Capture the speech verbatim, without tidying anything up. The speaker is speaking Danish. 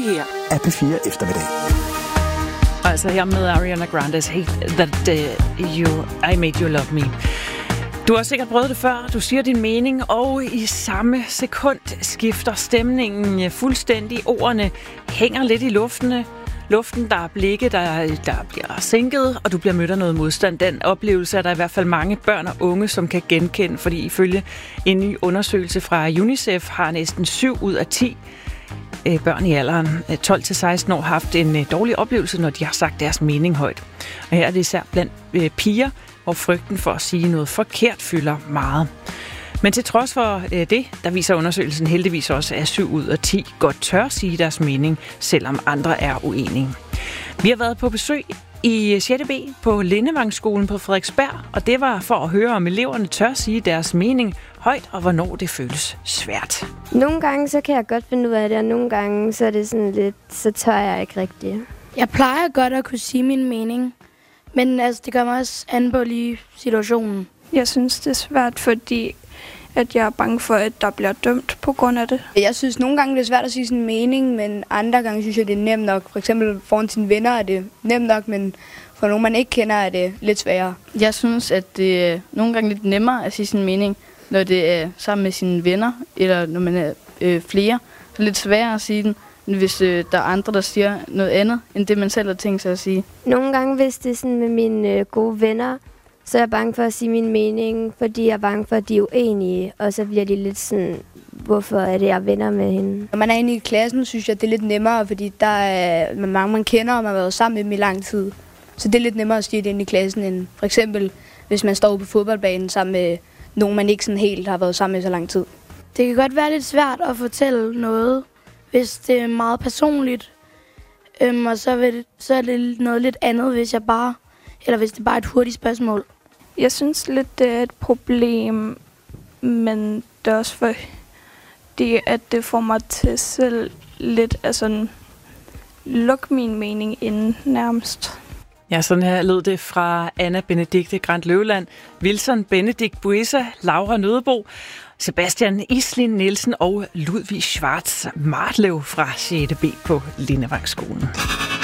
her er P fire eftermiddag. Altså her med Ariana Grande's Hate That uh, you, I Made You Love Me. Du har sikkert prøvet det før, du siger din mening, og i samme sekund skifter stemningen fuldstændig. Ordene hænger lidt i luften. Luften, der er blikke, der, der bliver sænket, og du bliver mødt af noget modstand. Den oplevelse er der i hvert fald mange børn og unge, som kan genkende, fordi ifølge en ny undersøgelse fra UNICEF har næsten syv ud af ti børn i alderen tolv til seksten år haft en dårlig oplevelse, når de har sagt deres mening højt. Og her er det især blandt piger, hvor frygten for at sige noget forkert fylder meget. Men til trods for det, der viser undersøgelsen heldigvis også, at syv ud af ti godt tør sige deres mening, selvom andre er uenige. Vi har været på besøg i sjette B på Lindevangsskolen på Frederiksberg, og det var for at høre, om eleverne tør sige deres mening højt, og hvornår det føles svært. Nogle gange så kan jeg godt finde ud af det, og nogle gange så er det sådan lidt, så tør jeg ikke rigtigt. Jeg plejer godt at kunne sige min mening, men altså, det gør mig også an på lige situationen. Jeg synes, det er svært, fordi at jeg er bange for, at der bliver dømt på grund af det. Jeg synes, nogle gange det er svært at sige sin mening, men andre gange synes jeg, det er nemt nok. For eksempel foran sine venner er det nemt nok, men for nogen, man ikke kender, er det lidt sværere. Jeg synes, at det er nogle gange lidt nemmere at sige sin mening, når det er sammen med sine venner, eller når man er øh, flere. Så er det lidt sværere at sige den, end hvis øh, der er andre, der siger noget andet, end det man selv har tænkt sig at sige. Nogle gange, hvis det er sådan med mine øh, gode venner, så er jeg bange for at sige min mening, fordi jeg er bange for, at de er uenige, og så bliver de lidt sådan, hvorfor er det, jeg venner med hende. Når man er inde i klassen, synes jeg, det er lidt nemmere, fordi der er mange, man kender, og man har været sammen med dem i lang tid. Så det er lidt nemmere at sige det inde i klassen, end for eksempel, hvis man står på fodboldbanen sammen med nogen, man ikke sådan helt har været sammen med så lang tid. Det kan godt være lidt svært at fortælle noget, hvis det er meget personligt, øhm, og så, vil, så er det noget lidt andet, hvis jeg bare, eller hvis det bare er et hurtigt spørgsmål. Jeg synes lidt, det er et problem, men det er også fordi, at det får mig til selv lidt at sådan lukke min mening ind nærmest. Ja, sådan her lød det fra Anna Benedikte Grant Løvland, Wilson Benedikt Buesa, Laura Nødebo, Sebastian Islin Nielsen og Ludvig Schwartz Martlev fra sjette B på Lindevangsskolen.